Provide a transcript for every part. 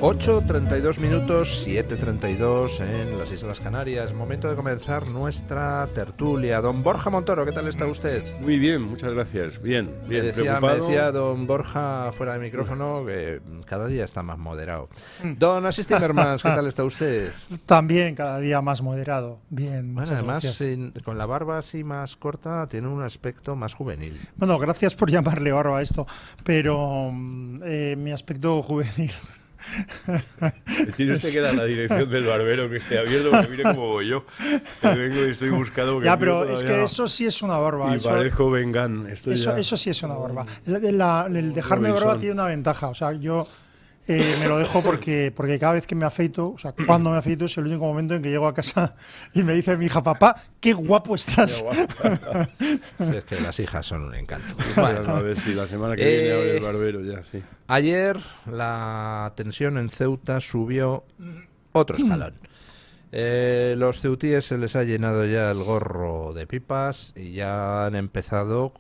8:32 minutos, 7:32 en las Islas Canarias. Momento de comenzar nuestra tertulia. Don Borja Montoro, ¿qué tal está usted? Muy bien, muchas gracias. Bien, Me preocupado. decía don Borja fuera de micrófono que cada día está más moderado. Don Asís Timmermans, ¿qué tal está usted? También cada día más moderado. Bien, Bueno, muchas además, gracias. con la barba así más corta, tiene un aspecto más juvenil. Bueno, gracias por llamarle barba a esto, pero mi aspecto juvenil. Tiene usted que dar la dirección del barbero que esté abierto, porque mire cómo voy yo. Que vengo y estoy buscando. Ya, pero es que eso sí es una barba. Y parezco Bengán. Eso sí es una barba. El dejarme barba tiene una ventaja. O sea, yo me lo dejo porque cada vez que me afeito, o sea, cuando me afeito es el único momento en que llego a casa y me dice mi hija, papá, qué guapo estás. Es que las hijas son un encanto. Bueno, a ver si la semana que viene abre el barbero ya, sí. Ayer la tensión en Ceuta subió otro escalón. Los ceutíes se les ha llenado ya el gorro de pipas y ya han empezado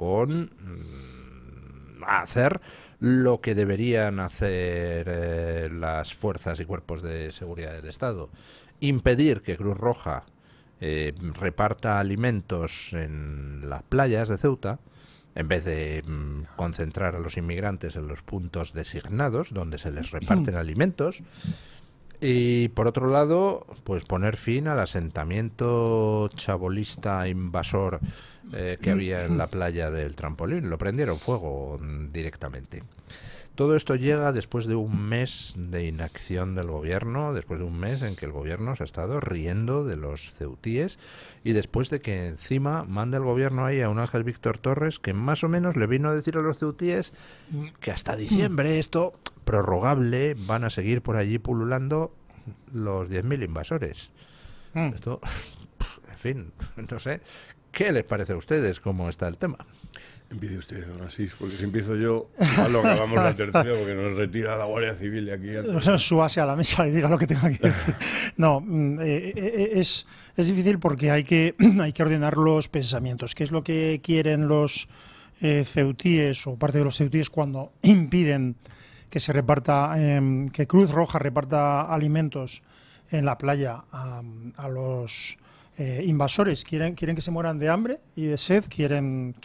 a hacer lo que deberían hacer las fuerzas y cuerpos de seguridad del Estado. Impedir que Cruz Roja reparta alimentos en las playas de Ceuta, en vez de concentrar a los inmigrantes en los puntos designados donde se les reparten alimentos. Y por otro lado, pues poner fin al asentamiento chabolista invasor que había en la playa del Trampolín. Lo prendieron fuego directamente. Todo esto llega después de un mes de inacción del gobierno, después de un mes en que el gobierno se ha estado riendo de los ceutíes y después de que encima manda el gobierno ahí a un Ángel Víctor Torres que más o menos le vino a decir a los ceutíes que hasta diciembre esto prorrogable, van a seguir por allí pululando los 10.000 invasores. Esto, en fin, no sé. ¿Qué les parece a ustedes cómo está el tema? Empiece usted, don Asís, porque si empiezo yo, mal lo acabamos la tertulia porque nos retira la Guardia Civil de aquí. Súbase a la mesa y diga lo que tenga que decir. No, es difícil porque hay que ordenar los pensamientos. ¿Qué es lo que quieren los ceutíes o parte de los ceutíes cuando impiden que se reparta, que Cruz Roja reparta alimentos en la playa a los invasores? ¿Quieren que se mueran de hambre y de sed? ¿Quieren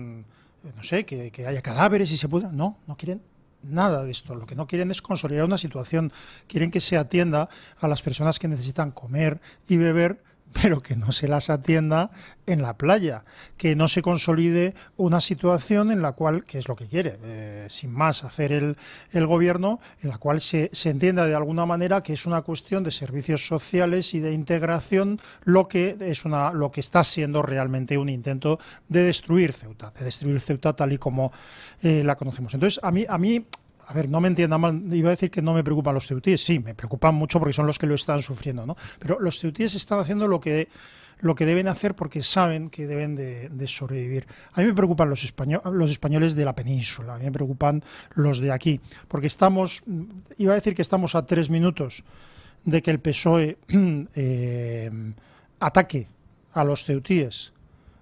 no sé, que haya cadáveres y se pudran? No quieren nada de esto. Lo que no quieren es consolidar una situación. Quieren que se atienda a las personas que necesitan comer y beber, pero que no se las atienda en la playa, que no se consolide una situación en la cual, que es lo que quiere, sin más, hacer el gobierno, en la cual se entienda de alguna manera que es una cuestión de servicios sociales y de integración lo que está siendo realmente un intento de destruir Ceuta tal y como la conocemos. Entonces, a mí a ver, no me entienda mal, iba a decir que no me preocupan los ceutíes, sí, me preocupan mucho porque son los que lo están sufriendo, ¿no? Pero los ceutíes están haciendo lo que deben hacer porque saben que deben de sobrevivir. A mí me preocupan los españoles de la península, a mí me preocupan los de aquí, porque iba a decir que estamos a 3 minutos de que el PSOE ataque a los ceutíes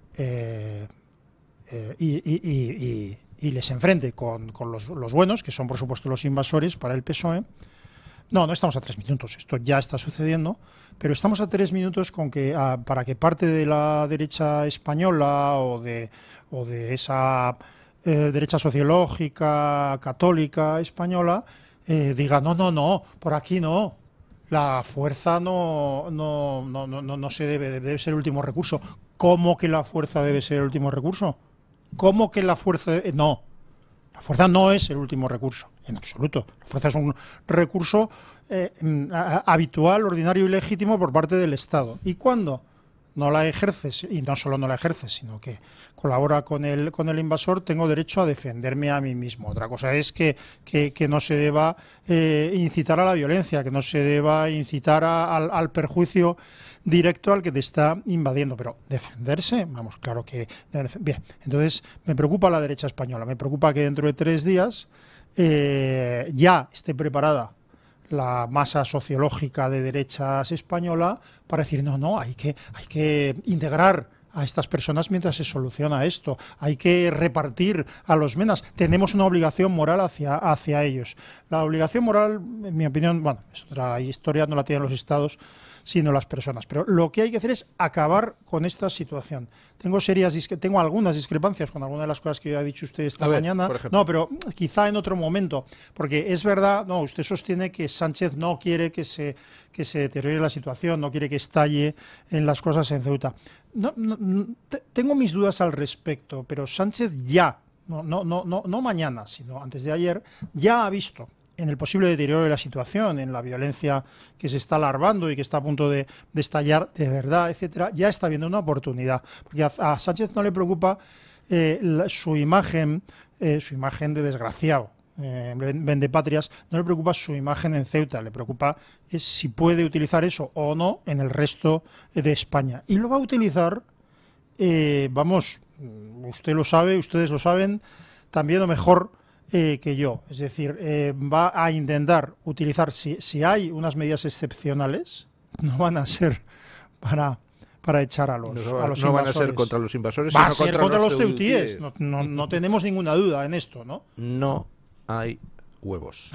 y les enfrente con los buenos, que son por supuesto los invasores para el PSOE. No estamos a 3 minutos, esto ya está sucediendo, pero estamos a 3 minutos para que parte de la derecha española o de esa derecha sociológica católica española diga no, por aquí no. La fuerza no se debe ser el último recurso. ¿Cómo que la fuerza debe ser el último recurso? ¿Cómo que la fuerza? No, la fuerza no es el último recurso, en absoluto. La fuerza es un recurso habitual, ordinario y legítimo por parte del Estado. ¿Y cuándo no la ejerces? Y no solo no la ejerces, sino que colabora con el invasor, tengo derecho a defenderme a mí mismo. Otra cosa es que no se deba incitar a la violencia, que no se deba incitar al perjuicio directo al que te está invadiendo, pero defenderse, vamos, claro que... Bien, entonces me preocupa la derecha española, me preocupa que dentro de 3 días ya esté preparada la masa sociológica de derechas española para decir no, hay que integrar a estas personas mientras se soluciona esto. Hay que repartir a los menas. Tenemos una obligación moral hacia ellos. La obligación moral, en mi opinión, bueno, es otra historia, no la tienen los estados, sino las personas. Pero lo que hay que hacer es acabar con esta situación. Tengo algunas discrepancias con algunas de las cosas que ha dicho usted esta mañana. No, pero quizá en otro momento. Porque es verdad, no, usted sostiene que Sánchez no quiere que se deteriore la situación, no quiere que estalle en las cosas en Ceuta. Tengo mis dudas al respecto, pero Sánchez ya, no mañana, sino antes de ayer, ya ha visto en el posible deterioro de la situación, en la violencia que se está alarmando y que está a punto de estallar de verdad, etcétera, ya está viendo una oportunidad. Porque a Sánchez no le preocupa su imagen de desgraciado, vendepatrias, no le preocupa su imagen en Ceuta, le preocupa si puede utilizar eso o no en el resto de España. Y lo va a utilizar, usted lo sabe, ustedes lo saben, también o mejor que yo. Es decir, va a intentar utilizar, si hay unas medidas excepcionales, no van a ser para echar a los invasores. No van a ser contra los invasores, va sino a ser contra los ceutíes. No tenemos ninguna duda en esto, ¿no? No hay huevos,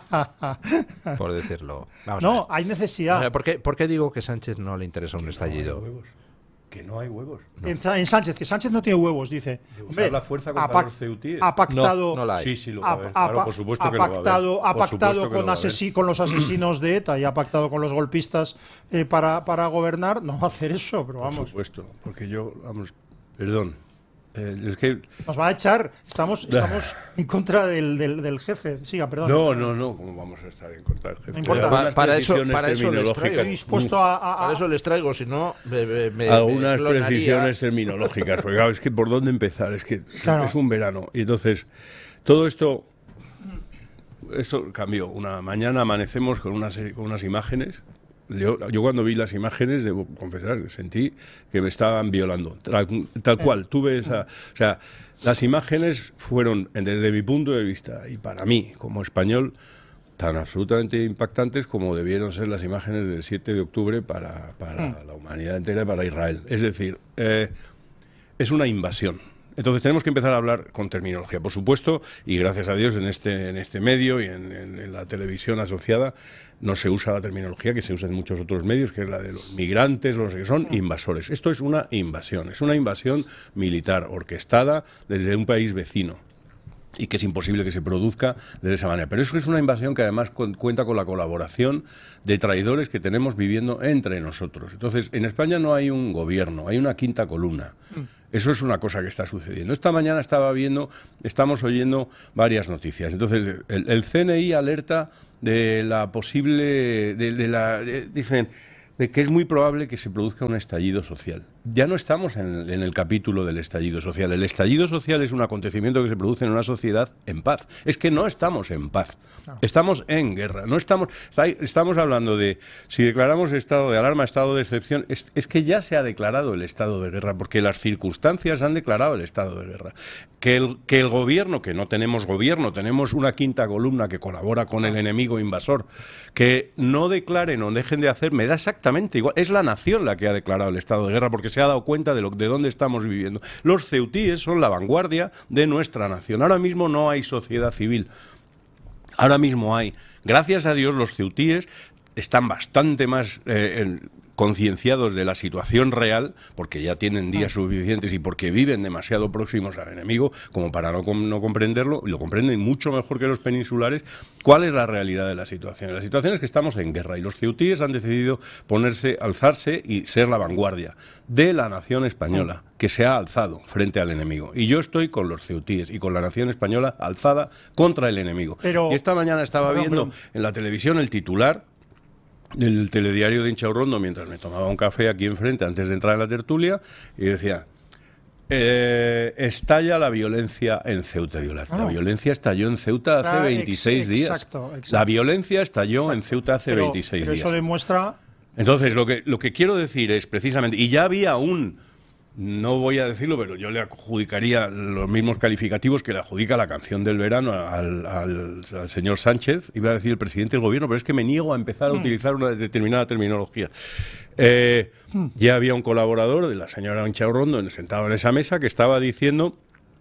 por decirlo. Hay necesidad. ¿Por qué digo que Sánchez no le interesa un estallido? No hay huevos. Que no hay huevos. No. En Sánchez, que Sánchez no tiene huevos, dice. De usar la fuerza contra los ceutíes. Ha pactado. No la hay. Sí, lo va a haber. Claro, por supuesto que lo va a haber. Ha pactado con los asesinos de ETA y ha pactado con los golpistas para gobernar. No va a hacer eso, pero vamos. Por supuesto, porque perdón. Es que nos va a echar. Estamos en contra del jefe. Siga, perdón. No. ¿Cómo vamos a estar en contra del jefe? No importa. Para eso les traigo. Estoy dispuesto Para eso les traigo, si no algunas precisiones terminológicas. Porque claro, es que por dónde empezar. Es que es un verano. Y entonces, todo esto cambió. Una mañana amanecemos con unas imágenes. Yo cuando vi las imágenes, debo confesar, sentí que me estaban violando. Tal cual, tuve esa... O sea, las imágenes fueron, desde mi punto de vista, y para mí, como español, tan absolutamente impactantes como debieron ser las imágenes del 7 de octubre para la humanidad entera y para Israel. Es decir, es una invasión. Entonces tenemos que empezar a hablar con terminología, por supuesto, y gracias a Dios en este medio y en la televisión asociada no se usa la terminología que se usa en muchos otros medios, que es la de los migrantes, los que son invasores. Esto es una invasión militar orquestada desde un país vecino y que es imposible que se produzca de esa manera. Pero eso es una invasión que además cuenta con la colaboración de traidores que tenemos viviendo entre nosotros. Entonces, en España no hay un gobierno, hay una quinta columna. Eso es una cosa que está sucediendo. Esta mañana estamos oyendo varias noticias. Entonces, el CNI alerta de la posible... dicen de que es muy probable que se produzca un estallido social. Ya no estamos en el capítulo del estallido social. El estallido social es un acontecimiento que se produce en una sociedad en paz. Es que no estamos en paz. Claro. Estamos en guerra. Estamos hablando de si declaramos estado de alarma, estado de excepción. Es que ya se ha declarado el estado de guerra, porque las circunstancias han declarado el estado de guerra. Que el gobierno, que no tenemos gobierno, tenemos una quinta columna que colabora con el enemigo invasor, que no declaren o dejen de hacer, me da exactamente igual. Es la nación la que ha declarado el estado de guerra, porque se ha dado cuenta de dónde estamos viviendo. Los ceutíes son la vanguardia de nuestra nación. Ahora mismo no hay sociedad civil. Ahora mismo gracias a Dios, los ceutíes están bastante más concienciados de la situación real, porque ya tienen días suficientes y porque viven demasiado próximos al enemigo como para no comprenderlo, y lo comprenden mucho mejor que los peninsulares. ¿Cuál es la realidad de la situación? La situación es que estamos en guerra y los ceutíes han decidido alzarse y ser la vanguardia de la nación española, que se ha alzado frente al enemigo. Y yo estoy con los ceutíes y con la nación española alzada contra el enemigo. Y esta mañana estaba viendo en la televisión el titular del telediario de Inchaurrondo mientras me tomaba un café aquí enfrente antes de entrar en la tertulia, y decía: estalla la violencia en Ceuta. La violencia estalló en Ceuta hace 26 días. Exacto. La violencia estalló en Ceuta hace 26 días. Eso demuestra... Entonces, lo que quiero decir es precisamente, y ya había un no voy a decirlo, pero yo le adjudicaría los mismos calificativos que le adjudica la canción del verano al señor Sánchez. Iba a decir el presidente del gobierno, pero es que me niego a empezar a utilizar una determinada terminología. Ya había un colaborador de la señora Inchaurrondo sentado en esa mesa que estaba diciendo,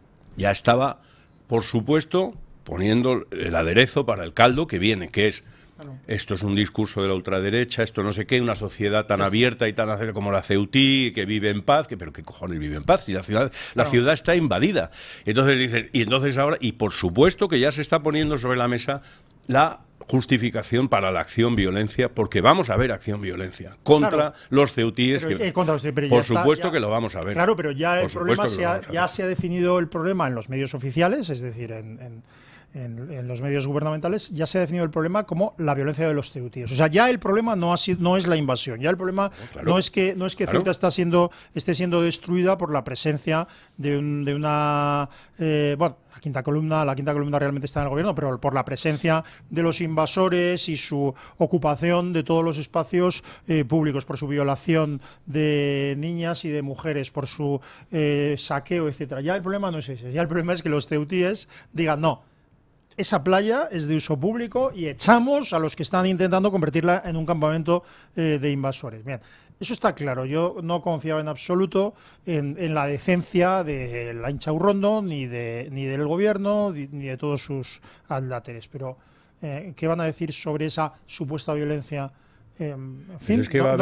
ya estaba, por supuesto, poniendo el aderezo para el caldo que viene, que es: esto es un discurso de la ultraderecha, esto no sé qué, una sociedad tan abierta y tan acérrima como la Ceutí, que vive en paz, pero ¿qué cojones vive en paz? Si la ciudad está invadida. Entonces dicen, y entonces ahora, y por supuesto que ya se está poniendo sobre la mesa la justificación para la acción-violencia, porque vamos a ver acción-violencia contra los ceutíes, por supuesto que lo vamos a ver. Claro, pero ya el problema ya se ha definido el problema en los medios oficiales, es decir, en los medios gubernamentales, ya se ha definido el problema como la violencia de los ceutíes. O sea, ya el problema no es la invasión, ya el problema no es que Ceuta esté siendo destruida por la presencia de una bueno, la quinta columna realmente está en el gobierno, pero por la presencia de los invasores y su ocupación de todos los espacios públicos, por su violación de niñas y de mujeres, por su saqueo, etcétera. Ya el problema no es ese, ya el problema es que los ceutíes digan no. Esa playa es de uso público y echamos a los que están intentando convertirla en un campamento de invasores. Bien, eso está claro. Yo no confiaba en absoluto en la decencia de la Inchaurrondo, ni del gobierno, ni de todos sus adláteres. Pero, ¿qué van a decir sobre esa supuesta violencia? En fin, es que va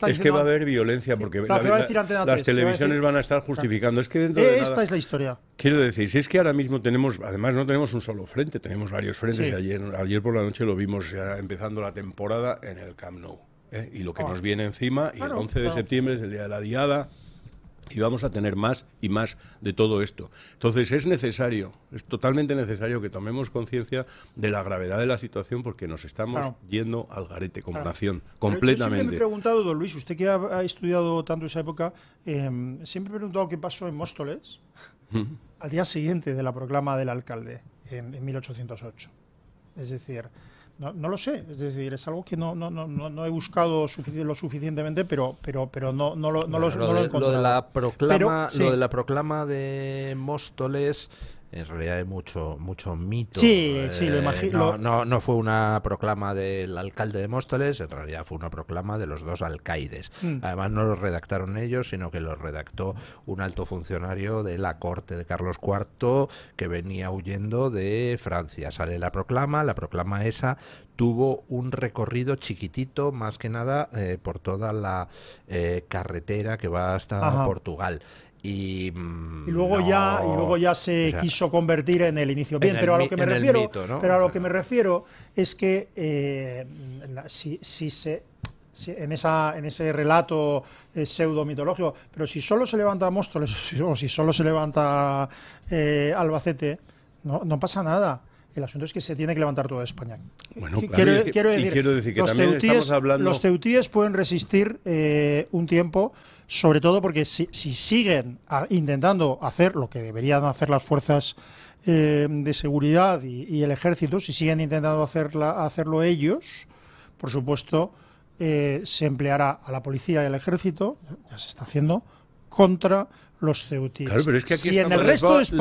a haber violencia, porque las televisiones van a estar justificando. Es que dentro de esta es la historia. Quiero decir, si es que ahora mismo además no tenemos un solo frente, tenemos varios frentes. Sí. Y ayer por la noche lo vimos ya empezando la temporada en el Camp Nou. Y lo que nos viene encima, y el 11 de septiembre es el día de la Diada, y vamos a tener más y más de todo esto. Entonces es totalmente necesario que tomemos conciencia de la gravedad de la situación, porque nos estamos yendo al garete como nación, completamente. Yo siempre me he preguntado, don Luis, usted que ha estudiado tanto esa época, siempre me he preguntado qué pasó en Móstoles al día siguiente de la proclama del alcalde, en 1808. Es decir, no lo sé, es decir, es algo que no he buscado lo suficientemente, pero no lo he encontrado. Lo de la proclama de Móstoles, en realidad hay mucho mito. Sí, lo imagino. No fue una proclama del alcalde de Móstoles, en realidad fue una proclama de los dos alcaides. Además no lo redactaron ellos, sino que lo redactó un alto funcionario de la corte de Carlos IV que venía huyendo de Francia. Sale la proclama esa tuvo un recorrido chiquitito, más que nada por toda la carretera que va hasta Portugal. Y luego ya se quiso convertir en el inicio. Bien, pero a lo que me refiero, mito, ¿no? Pero a lo que me refiero es que en ese relato pseudo mitológico, pero si solo se levanta Móstoles o si solo se levanta Albacete, no pasa nada. El asunto es que se tiene que levantar toda España. Bueno, claro, quiero decir que también estamos hablando... Los ceutíes pueden resistir un tiempo, sobre todo porque si siguen intentando hacer lo que deberían hacer las fuerzas de seguridad y el ejército, si siguen intentando hacerlo ellos, por supuesto, se empleará a la policía y al ejército, ya se está haciendo, contra los ceutíes. Claro, pero es que aquí si en el resto de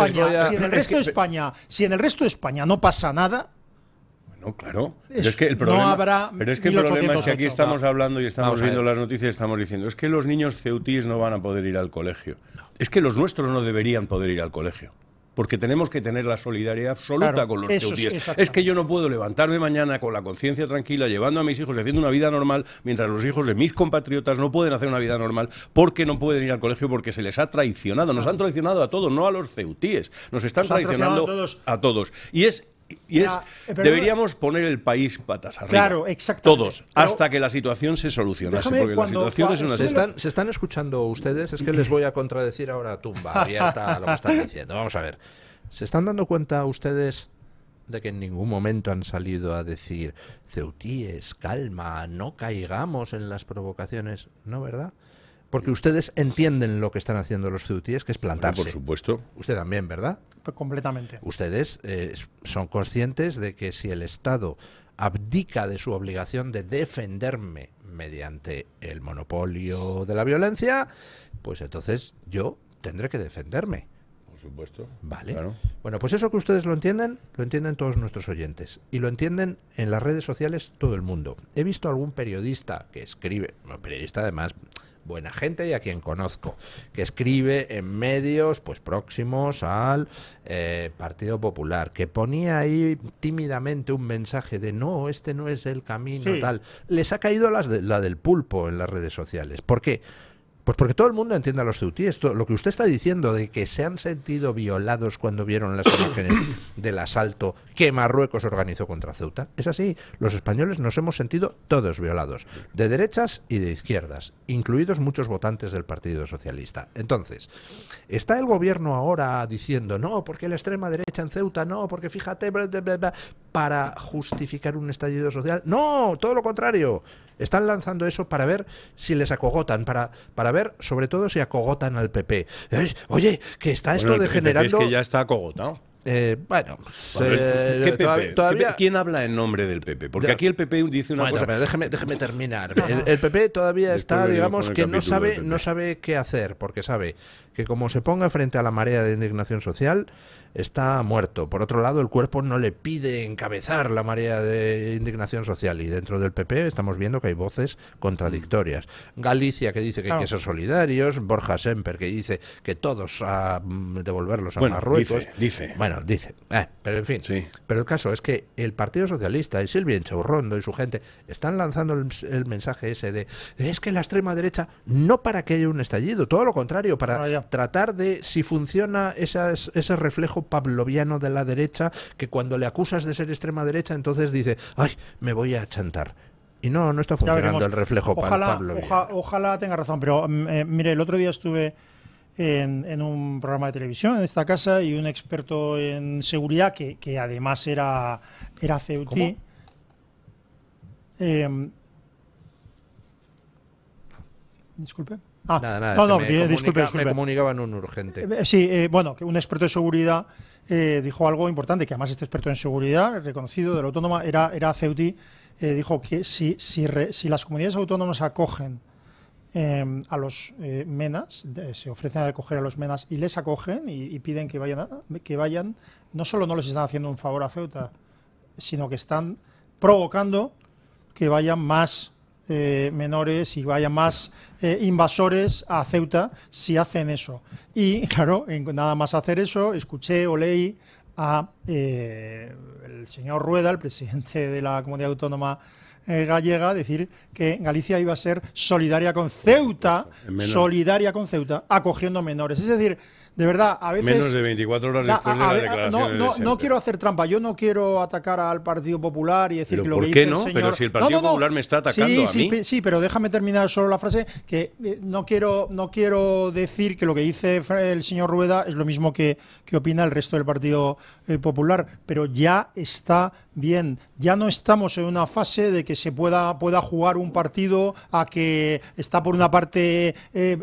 España no pasa nada, bueno, claro, pero es que el problema es que aquí estamos hablando y estamos viendo las noticias y estamos diciendo, es que los niños ceutíes no van a poder ir al colegio. Es que los nuestros no deberían poder ir al colegio, porque tenemos que tener la solidaridad absoluta con los ceutíes. Es que yo no puedo levantarme mañana con la conciencia tranquila, llevando a mis hijos y haciendo una vida normal, mientras los hijos de mis compatriotas no pueden hacer una vida normal porque no pueden ir al colegio, porque se les ha traicionado. Nos han traicionado a todos, no a los ceutíes. Nos están traicionando a todos. Deberíamos poner el país patas arriba. Claro, exactamente. Todos, hasta que la situación se solucionase. Porque la situación es una... ¿Se están escuchando ustedes? Es que les voy a contradecir ahora tumba abierta a lo que están diciendo. Vamos a ver. ¿Se están dando cuenta ustedes de que en ningún momento han salido a decir ceutíes, calma, no caigamos en las provocaciones? ¿No, verdad? Porque ustedes entienden lo que están haciendo los ceutíes, que es plantarse. Por supuesto. Usted también, ¿verdad? Completamente. Ustedes son conscientes de que si el Estado abdica de su obligación de defenderme mediante el monopolio de la violencia, pues entonces yo tendré que defenderme. Por supuesto. Vale. Claro. Bueno, pues eso que ustedes lo entienden todos nuestros oyentes. Y lo entienden en las redes sociales todo el mundo. He visto algún periodista que escribe, bueno, periodista además, buena gente y a quien conozco, que escribe en medios pues próximos al Partido Popular, que ponía ahí tímidamente un mensaje de no, este no es el camino, Sí. tal. Les ha caído la del pulpo en las redes sociales. ¿Por qué? Pues porque todo el mundo entiende a los ceutíes. Lo que usted está diciendo de que se han sentido violados cuando vieron las imágenes del asalto que Marruecos organizó contra Ceuta, es así. Los españoles nos hemos sentido todos violados, de derechas y de izquierdas, incluidos muchos votantes del Partido Socialista. Entonces, ¿está el gobierno ahora diciendo no, porque la extrema derecha en Ceuta, no, porque fíjate, bla, bla, bla, bla, para justificar un estallido social? No, todo lo contrario. Están lanzando eso para ver si les acogotan, para ver sobre todo si acogotan al PP. Oye, que está esto Bueno, degenerando. Es que ya está acogotado. Bueno, ¿Qué PP? todavía. ¿Quién habla en nombre del PP? Porque Ya. aquí el PP dice una Bueno, cosa. pero déjeme terminar. El PP todavía Después está, venimos digamos, con el que no capítulo del PP. sabe qué hacer, porque sabe que como se ponga frente a la marea de indignación social, está muerto. Por otro lado, el cuerpo no le pide encabezar la marea de indignación social, y dentro del PP estamos viendo que hay voces contradictorias. Galicia, que dice que hay que ser solidarios, Borja Semper, que dice que todos a devolverlos a Bueno, Marruecos. dice. Bueno, dice. Pero en fin. Sí. Pero el caso es que el Partido Socialista y Silvia Inchaurrondo y su gente están lanzando el mensaje ese de es que la extrema derecha no para que haya un estallido, todo lo contrario, para tratar de si funciona ese reflejo pavloviano de la derecha, que cuando le acusas de ser extrema derecha entonces dice, ay, me voy a chantar. Y no está funcionando el reflejo pavloviano. Ojalá tenga razón, pero mire, el otro día estuve en un programa de televisión en esta casa y un experto en seguridad que además era ceutí. Disculpe. Nada, No, disculpe. disculpe. Me comunicaban un urgente. Sí, bueno, que un experto de seguridad dijo algo importante, que además este experto en seguridad, reconocido de la autónoma, era ceutí, dijo que si las comunidades autónomas acogen a los menas, se ofrecen a acoger a los menas y les acogen y piden que vayan, no solo no les están haciendo un favor a Ceuta, sino que están provocando que vayan más menores y vayan más invasores a Ceuta si hacen eso. Y claro, nada más hacer eso, escuché o leí a el señor Rueda, el presidente de la comunidad autónoma gallega, decir que Galicia iba a ser solidaria con Ceuta, acogiendo menores. Es decir, de verdad, a veces... Menos de 24 horas después de la declaración. No quiero hacer trampa, yo no quiero atacar al Partido Popular y decir ¿Pero que lo por que qué dice no? el señor... Pero si el Partido Popular me está atacando a mí. Sí, pero déjame terminar solo la frase, que no quiero decir que lo que dice el señor Rueda es lo mismo que opina el resto del Partido Popular, pero ya está bien, ya no estamos en una fase de que se pueda jugar un partido a que está por una parte